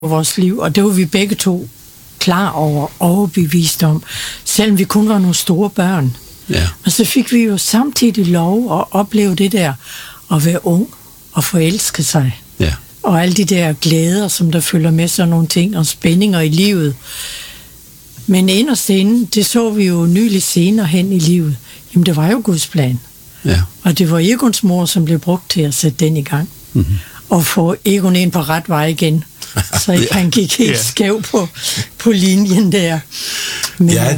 vores liv, og det var vi begge to klar over, overbevist om, selvom vi kun var nogle store børn. Ja. Og så fik vi jo samtidig lov at opleve det der, at være ung og forelske sig. Ja. Og alle de der glæder, som der følger med sådan nogle ting, og spændinger i livet. Men inderst inde, det så vi jo nylig senere hen i livet, jamen det var jo Guds plan. Ja. Og det var Egons mor, som blev brugt til at sætte den i gang. Mm-hmm. Og få Egon ind på ret vej igen. Så ikke han gik helt skæv på linjen der. Men, ja,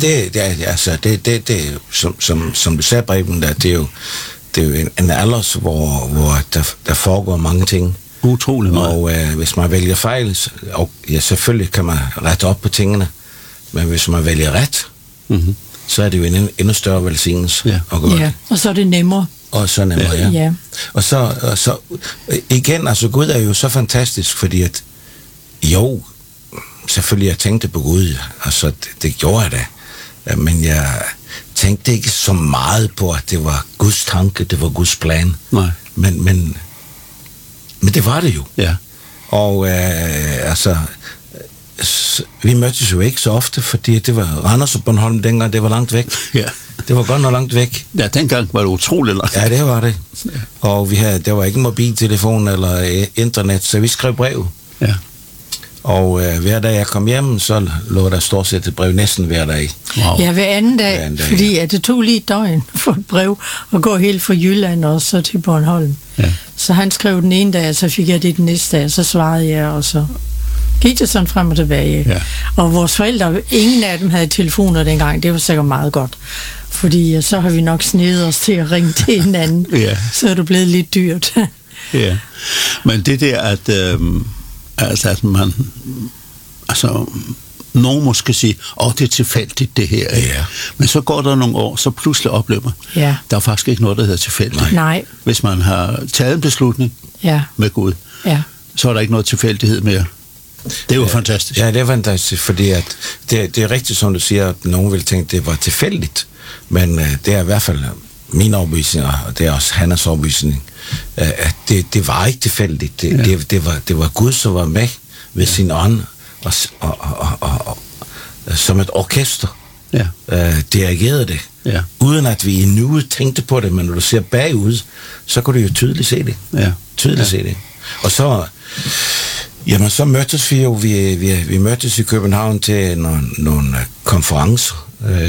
det som du sagde, Breben, det er jo en alder, hvor der foregår mange ting. Utrolig meget. Og hvis man vælger fejl, og ja, selvfølgelig kan man rette op på tingene, men hvis man vælger ret, så er det jo en endnu større velsignelse at gøre det. Og så er det nemmere. Og så nemmere, ja. Og så igen, altså Gud er jo så fantastisk, fordi at jo, selvfølgelig jeg tænkte på Gud, altså det gjorde jeg da, men jeg tænkte ikke så meget på, at det var Guds tanke, det var Guds plan. Nej. Men det var det jo. Ja. Og altså, vi mødtes jo ikke så ofte, fordi det var Randers og Bornholm dengang, det var langt væk. Ja. Det var godt nok langt væk. Ja, dengang var det utroligt langt. Ja, det var det. Og der var ikke mobiltelefon eller internet, så vi skrev brev. Ja. Og hver dag jeg kom hjem, så lå der stort set et brev næsten hver dag. Wow. Ja, hver anden dag, fordi at det tog lige et døgn for et brev at gå helt fra Jylland og så til Bornholm. Ja. Så han skrev den ene dag, så fik jeg det den næste dag, så svarede jeg, og så gik det sådan frem og tilbage. Ja. Og vores forældre, ingen af dem havde telefoner dengang, det var sikkert meget godt. Fordi så har vi nok snedet os til at ringe til hinanden, så er det blevet lidt dyrt. Ja, men det der, at man, altså, nogen måske sige, det er tilfældigt det her, ikke? Ja. Men så går der nogle år, så pludselig oplever man, der er faktisk ikke noget, der hedder tilfældigt. Nej. Hvis man har taget en beslutning med Gud, så er der ikke noget tilfældighed mere. Det er jo fantastisk. Ja, det er fantastisk, fordi at det er rigtigt, som du siger, at nogen vil tænke, at det var tilfældigt, men det er i hvert fald min overbevisning, og det er også Hannas overbevisning, at det var ikke tilfældigt. Det var Gud, som var med ved sin ånd, og som et orkester dirigerede det, uden at vi endnu tænkte på det, men når du ser bagud, så kunne du jo tydeligt se det. Tydeligt se det. Og så jamen, så mødtes vi jo, vi mødtes i København til nogle konferencer,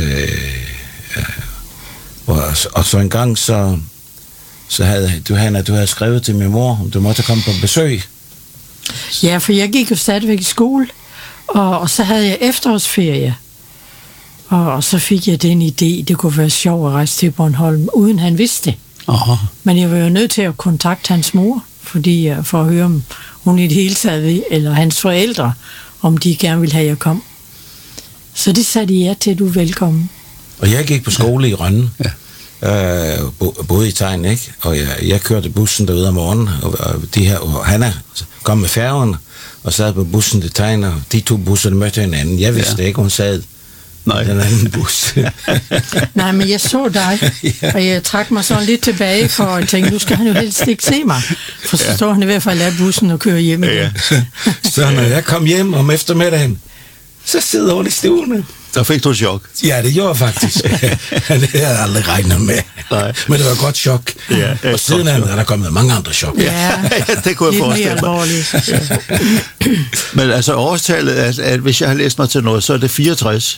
og så en gang, så havde du havde skrevet til min mor, om du måtte komme på besøg. Ja, for jeg gik jo stadigvæk i skole, og så havde jeg efterårsferie, og så fik jeg den idé, det kunne være sjovt at rejse til Bornholm, uden han vidste det. Aha. Men jeg var jo nødt til at kontakte hans mor, for at høre, om hun i det hele taget, eller hans forældre, om de gerne ville have, at jeg kom. Så det sagde de ja til, du er velkommen. Og jeg gik på skole i Rønne, boede i Tegn, ikke? Og jeg kørte bussen derude om morgenen, og Hanna kom med færgen, og sad på bussen til Tegn, og de to busser mødte hinanden. Jeg vidste ikke, hun sad i den anden bus. Nej, men jeg så dig, og jeg trak mig sådan lidt tilbage, for at tænke, nu skal han jo helst ikke se mig, for så står han i hvert fald af bussen og kører hjem igen. Så når jeg kom hjem om eftermiddagen, så sidder hun i stuen. Der fik du chok. Ja, det gjorde jeg faktisk. Det havde jeg aldrig regnet med. Nej. Men det var et godt chok. Ja, og siden er der kommet mange andre chok. Ja, det kunne jeg forestille mig. Men altså årstallet, at hvis jeg har læst mig til noget, så er det 64.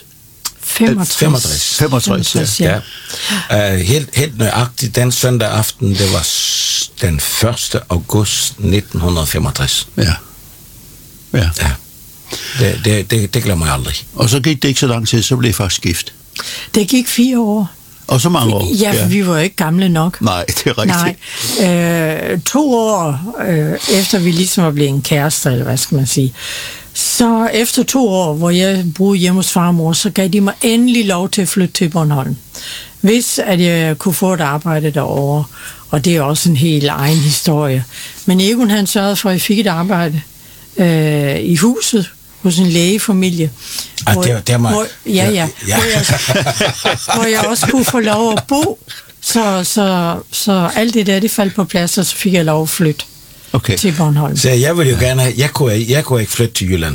65, ja. Helt nøjagtigt, den søndag aften, det var den 1. august 1965. Ja. Det glemmer jeg aldrig. Og så gik det ikke så lang tid, så blev jeg faktisk gift. Det gik 4 år. Og så mange år? Ja, for vi var ikke gamle nok. Nej, det er rigtigt. Nej, 2 år efter vi ligesom var blevet en kæreste, eller hvad skal man sige, så efter 2 år, hvor jeg boede hjemme hos far og mor, så gav de mig endelig lov til at flytte til Bornholm. Hvis at jeg kunne få et arbejde derovre, og det er også en helt egen historie. Men Egon han sørgede for, at jeg fik et arbejde i huset hos en lægefamilie. Hvor jeg også kunne få lov at bo. Så alt det der, det faldt på plads, og så fik jeg lov at flytte. til Bornholm. Så jeg ville jo gerne have, jeg kunne ikke flytte til Jylland.